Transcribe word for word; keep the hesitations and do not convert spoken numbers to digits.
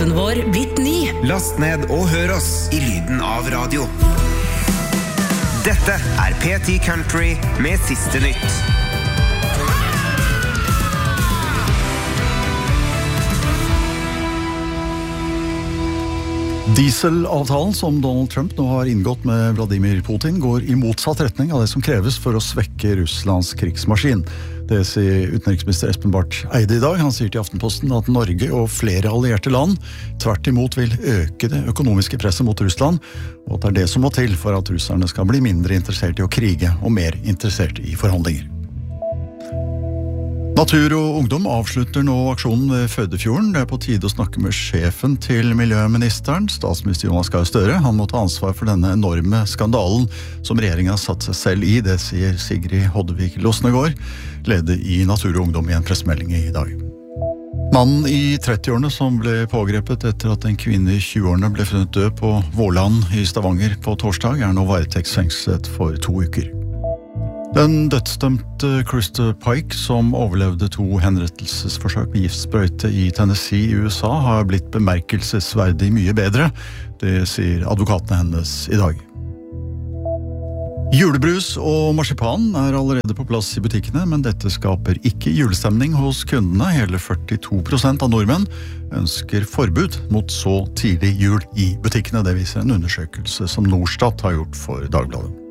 appen vår blitt ny. Last ned og hør oss i lyden av radio. Dette er P ti Country med siste nytt. Dieselavtalen som Donald Trump nå har inngått med Vladimir Putin går i motsatt retning av det som kreves for å svekke Russlands krigsmaskin. Det sier utenriksminister Espen Barth Eide i dag. Han sier til Aftenposten at Norge og flere allierte land tvert imot vil øke det økonomiske presset mot Russland, og at det er det som må til for at russerne skal bli mindre interessert i å krige og mer interessert i forhandlinger. Natur og Ungdom avslutter nå aksjonen ved Førdefjorden. Det er på tide å snakke med sjefen til miljøministeren, statsminister Jonas Gahr Støre. Han må ta ansvar for denne enorme skandalen som regjeringen har satt seg selv i. Det sier Sigrid Hoddevik Losnegård, leder i Natur og Ungdom i en pressemelding i dag. Mannen i trettiårene som ble pågrepet etter at en kvinne i tjueårene ble funnet død på Vårland i Stavanger på torsdag, er nå varetektsfengslet for to uker. Den dødsdømte Christopher Pike, som overlevde to henrettelsesforsøk med giftsprøyte i Tennessee i U S A, har blitt bemerkelsesverdig mye bedre. Det sier advokatene hennes i dag. Julebrus og marsipan er allerede på plass i butikkene, men dette skaper ikke julestemning hos kundene. Hele førtito prosent av nordmenn ønsker forbud mot så tidlig jul i butikkene. Det viser en undersøkelse som Norstat har gjort for Dagbladet.